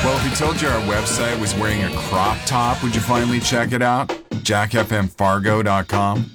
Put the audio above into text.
Well, if we told you our website was wearing a crop top, would you finally check it out? JackFMFargo.com.